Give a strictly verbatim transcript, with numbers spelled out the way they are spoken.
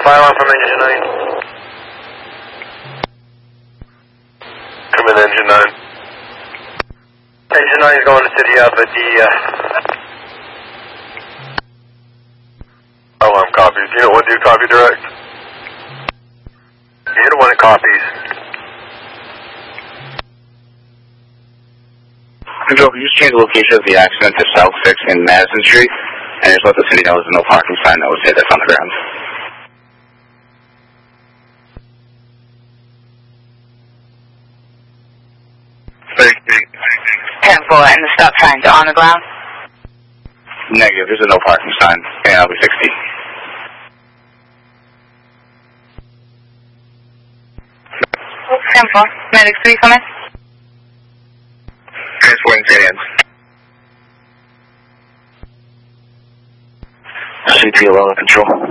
Fire alarm from engine nine. Come in, engine nine. Engine nine is going to city up at the, uh... alarm copies. Unit one, do you copy direct? Unit one, it copies. Control, can you just change the location of the accident to South sixth in Madison Street? And just let the city know there's no parking sign that would say that's on the ground. ten four, and the stop signs are on the ground? Negative, there's a no parking sign. And I'll be sixty. ten four, medic three, come in. Transporting Saint Anne's. C T eleven control.